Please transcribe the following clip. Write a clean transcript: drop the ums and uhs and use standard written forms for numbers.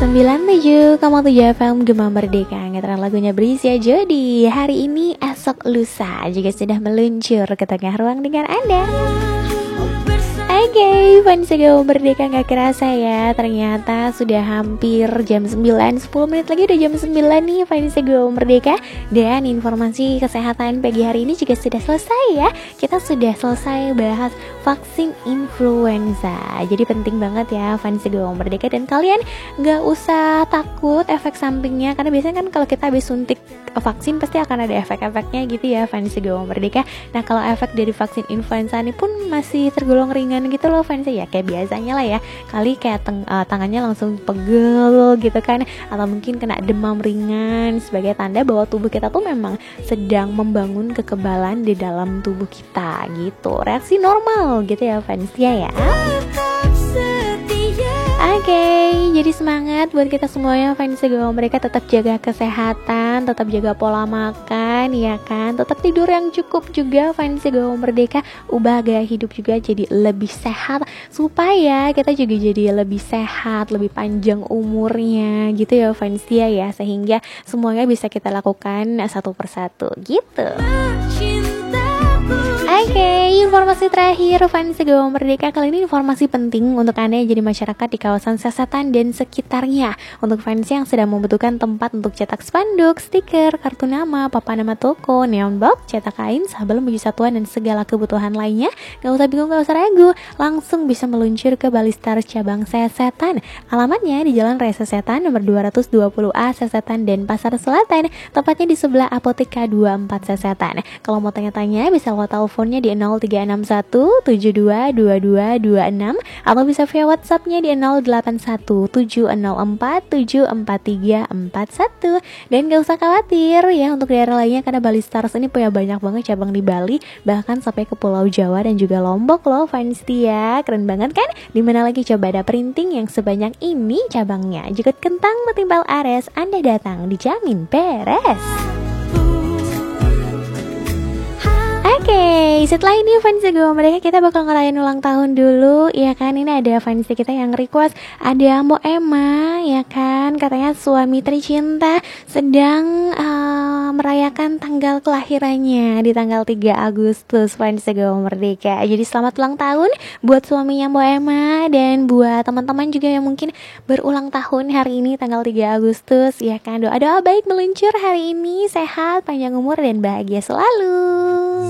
97,7 FM Gema Merdeka. Ngetren lagunya berisi aja di hari ini, esok, lusa juga sudah meluncur ke tengah ruang dengar Anda. Oke, fans Gema Merdeka, gak kerasa ya, ternyata sudah hampir jam 9, 10 menit lagi udah jam 9 nih fans Gema Merdeka. Dan informasi kesehatan pagi hari ini juga sudah selesai ya. Kita sudah selesai bahas vaksin influenza. Jadi penting banget ya fans Gema Merdeka, dan kalian gak usah takut efek sampingnya, karena biasanya kan kalau kita habis suntik vaksin pasti akan ada efek-efeknya gitu ya fans Gema Merdeka. Nah, kalau efek dari vaksin influenza ini pun masih tergolong ringan gitu loh fans ya, kayak biasanya lah ya. Kali kayak tangannya langsung pegel gitu kan, atau mungkin kena demam ringan sebagai tanda bahwa tubuh kita tuh memang sedang membangun kekebalan di dalam tubuh kita gitu. Reaksi normal gitu ya fans ya. Oke, jadi semangat buat kita semuanya fans Gema Merdeka, tetap jaga kesehatan, tetap jaga pola makan ya kan, tetap tidur yang cukup juga fans Gema Merdeka. Ubah gaya hidup juga jadi lebih sehat, supaya kita juga jadi lebih sehat, lebih panjang umurnya gitu ya fans ya, sehingga semuanya bisa kita lakukan satu persatu gitu. Oke, informasi terakhir fans Gema Merdeka kali ini, informasi penting untuk Anda yang jadi masyarakat di kawasan Sasetan dan sekitarnya. Untuk fans yang sedang membutuhkan tempat untuk cetak spanduk, stiker, kartu nama, papan nama toko, neon box, cetak kain, sabel, baju satuan, dan segala kebutuhan lainnya. Gak usah bingung, gak usah ragu, langsung bisa meluncur ke Balistar cabang Sasetan. Alamatnya di Jalan Raya Sasetan nomor 220A Sasetan dan Pasar Selatan, tepatnya di sebelah Apotek K24 Sasetan. Kalau mau tanya-tanya bisa lewat teleponnya di 0361 722226, atau bisa via WhatsAppnya di 081704744341. Dan gak usah khawatir ya untuk daerah lainnya, karena Bali Stars ini punya banyak banget cabang di Bali, bahkan sampai ke Pulau Jawa dan juga Lombok loh fans Tia. Keren banget kan? Dimana lagi coba ada printing yang sebanyak ini cabangnya. Jika kentang metimpal ares, Anda datang dijamin beres. Oke, setelah ini fans Gema Merdeka kita bakal ngerayain ulang tahun dulu ya kan. Ini ada fans kita yang request, ada Mbok Emma ya kan, katanya suami tercinta sedang merayakan tanggal kelahirannya di tanggal 3 Agustus fans Gema Merdeka. Jadi selamat ulang tahun buat suaminya Mbok Emma, dan buat teman-teman juga yang mungkin berulang tahun hari ini tanggal 3 Agustus ya kan. Doa-doa baik meluncur hari ini, sehat, panjang umur, dan bahagia selalu.